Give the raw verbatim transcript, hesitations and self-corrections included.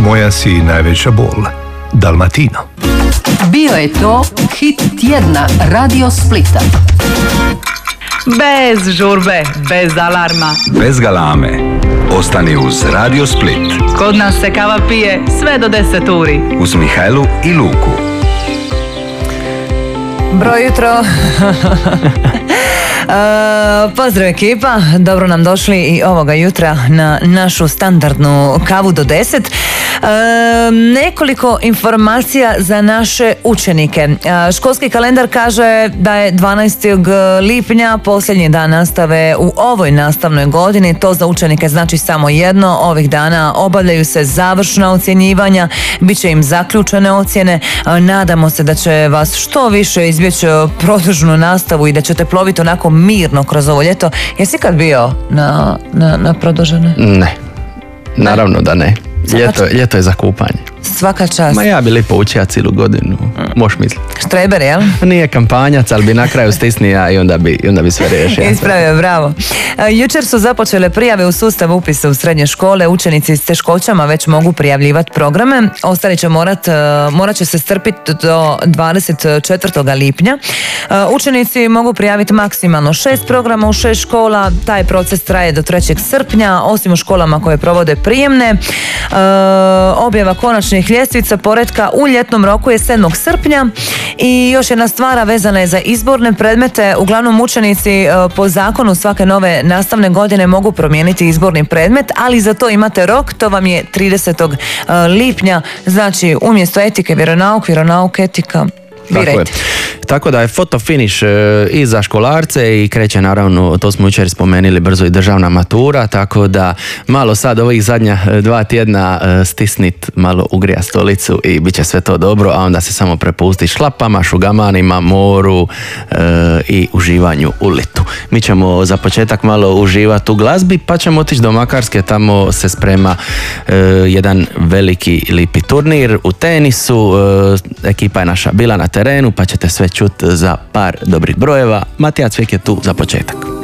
Moja si najveća bol. Dalmatino. Bio je to hit tjedna Radio Splita. Bez žurbe, bez alarma, bez galame. Ostani uz Radio Split. Kod nas se kava pije sve do deset uri. Uz Mihajlu i Luku. Bro jutro. Uh, pozdrav ekipa, dobro nam došli i ovoga jutra na našu standardnu kavu do deset. Uh, nekoliko informacija za naše učenike. Uh, školski kalendar kaže da je dvanaestog lipnja posljednji dan nastave u ovoj nastavnoj godini. To za učenike znači samo jedno. Ovih dana obavljaju se završna ocjenjivanja, bit će im zaključene ocjene. Uh, nadamo se da će vas što više izbjeći produžnu nastavu i da ćete ploviti onako mirno kroz ovo ljeto. Jesi kad bio na, na, na produžene? Ne, naravno da ne. Ljeto, ljeto je za kupanje. Svaka čast. Ma ja bi lipo učija cijelu godinu, možeš misliti. Štreber, jel? Nije kampanjac, ali bi na kraju stisnija i onda bi, i onda bi sve riješio. Ispravio, bravo. Jučer su započele prijave u sustav upisa u srednje škole. Učenici s teškoćama već mogu prijavljivati programe. Ostali će morat, morat će se strpiti do dvadeset četvrtog lipnja. Učenici mogu prijaviti maksimalno šest programa u šest škola. Taj proces traje do trećeg srpnja, osim u školama koje provode prijemne. Objava konačnih ljestvica poretka u ljetnom roku je sedmog srpnja. I još jedna stvar vezana je za izborne predmete. Uglavnom učenici po zakonu svake nove nastavne godine mogu promijeniti izborni predmet, ali za to imate rok, to vam je tridesetog lipnja. Znači umjesto etike vjeronauk, vjeronauk etika. Tako, je. Tako da je foto finish i za školarce i kreće naravno, to smo jučer spomenuli, brzo i državna matura, tako da malo sad ovih zadnja dva tjedna stisnit, malo ugrija stolicu i bit će sve to dobro, a onda se samo prepusti šlapama, šugamanima, moru e, i uživanju u litu. Mi ćemo za početak malo uživati u glazbi, pa ćemo otići do Makarske, tamo se sprema e, jedan veliki lipi turnir u tenisu, e, ekipa je naša bila na terenu, pa ćete sve čuti za par dobrih brojeva. Matija Cvijek je tu za početak.